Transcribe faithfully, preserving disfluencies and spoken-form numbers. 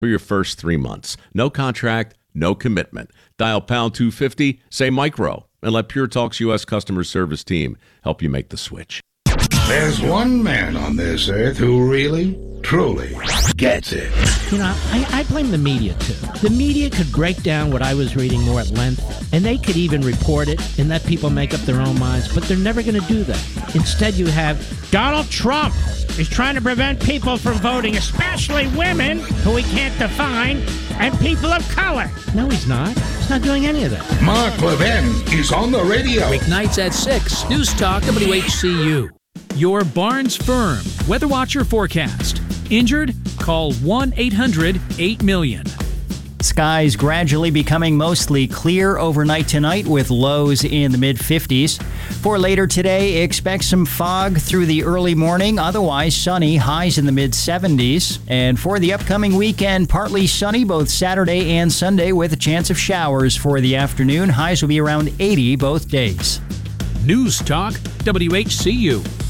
for your first three months. No contract, no commitment. Dial pound two fifty, say micro, and let Pure Talk's U S customer service team help you make the switch. There's one man on this earth who really, truly gets it. You know, I, I blame the media, too. The media could break down what I was reading more at length, and they could even report it and let people make up their own minds, but they're never going to do that. Instead, you have Donald Trump is trying to prevent people from voting, especially women, who he can't define, and people of color. No, he's not. He's not doing any of that. Mark Levin is on the radio. Weeknights at six. News Talk W H C U. Your Barnes Firm Weather Watcher forecast. Injured? Call one eight hundred eight million. Skies gradually becoming mostly clear overnight tonight with lows in the mid fifties. For later today, expect some fog through the early morning. Otherwise sunny, highs in the mid seventies. And for the upcoming weekend, partly sunny both Saturday and Sunday with a chance of showers for the afternoon. Highs will be around eighty both days. News Talk W H C U.